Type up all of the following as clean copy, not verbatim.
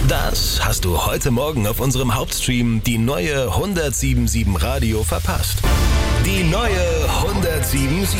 Das hast du heute Morgen auf unserem Hauptstream die neue 107.7 Radio verpasst. Die neue 107.7.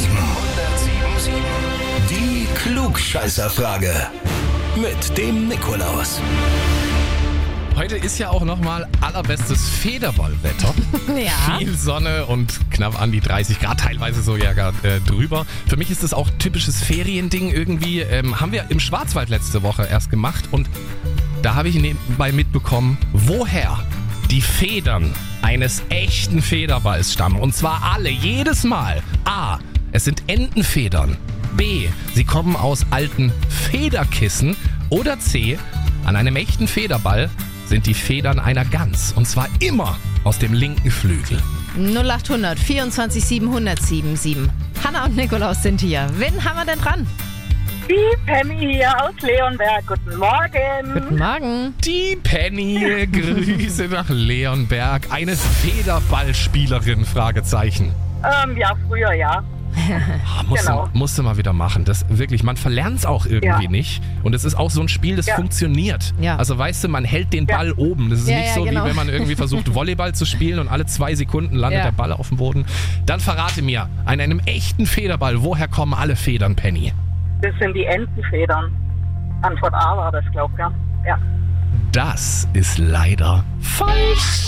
Die Klugscheißerfrage mit dem Nikolaus. Heute ist ja auch nochmal allerbestes Federballwetter. Ja. Viel Sonne und knapp an die 30 Grad, teilweise sogar drüber. Für mich ist das auch typisches Feriending irgendwie. Haben wir im Schwarzwald letzte Woche erst gemacht und da habe ich nebenbei mitbekommen, woher die Federn eines echten Federballs stammen. Und zwar alle, jedes Mal. A, es sind Entenfedern. B, sie kommen aus alten Federkissen. Oder C, an einem echten Federball sind die Federn einer Gans. Und zwar immer aus dem linken Flügel. 0800 24 700 Hanna und Nikolaus sind hier. Wen haben wir denn dran? Die Penny hier aus Leonberg. Guten Morgen. Guten Morgen. Die Penny, Grüße nach Leonberg. Eine Federballspielerin, Fragezeichen. Ja, früher ja. Musste mal wieder machen. Das wirklich, man verlernt es auch irgendwie Ja. nicht. Und es ist auch so ein Spiel, das funktioniert. Ja. Also weißt du, man hält den Ball oben. Das ist Ja, nicht ja, so, genau. wie wenn man irgendwie versucht, Volleyball zu spielen und alle 2 Sekunden landet der Ball auf dem Boden. Dann verrate mir, an einem echten Federball, woher kommen alle Federn, Penny? Das sind die Entenfedern. Antwort A war das, glaube ich, ja. Das ist leider falsch.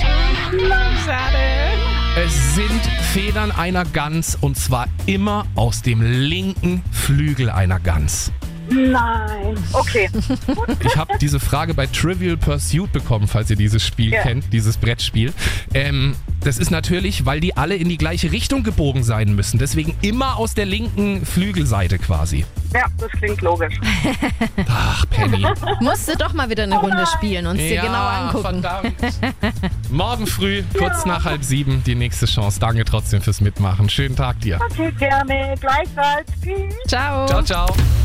Es sind Federn einer Gans und zwar immer aus dem linken Flügel einer Gans. Nein. Okay. Ich habe diese Frage bei Trivial Pursuit bekommen, falls ihr dieses Spiel kennt, dieses Brettspiel. Das ist natürlich, weil die alle in die gleiche Richtung gebogen sein müssen. Deswegen immer aus der linken Flügelseite quasi. Ja, das klingt logisch. Ach, Penny. Musst du doch mal wieder eine Runde spielen und dir genau angucken. Verdammt. Morgen früh, kurz nach 6:30, die nächste Chance. Danke trotzdem fürs Mitmachen. Schönen Tag dir. Okay, gerne. Gleichfalls. Tschüss. Ciao. Ciao, ciao.